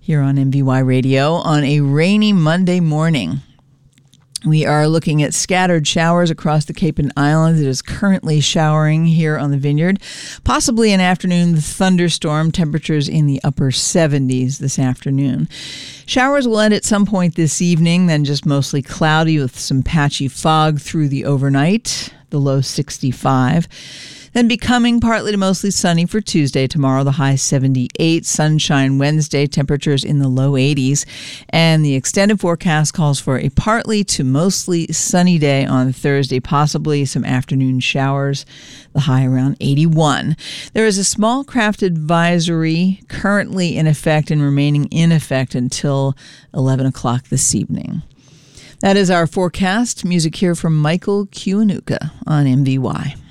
here on MVY Radio on a rainy Monday morning. We are looking at scattered showers across the Cape and Islands. It is currently showering here on the Vineyard. Possibly an afternoon thunderstorm, temperatures in the upper 70s this afternoon. Showers will end at some point this evening, then just mostly cloudy with some patchy fog through the overnight, the low 65. Then becoming partly to mostly sunny for Tuesday. Tomorrow, the high 78. Sunshine Wednesday, temperatures in the low 80s. And the extended forecast calls for a partly to mostly sunny day on Thursday, possibly some afternoon showers, the high around 81. There is a small craft advisory currently in effect and remaining in effect until 11 o'clock this evening. That is our forecast. Music here from Michael Kiwanuka on MVY.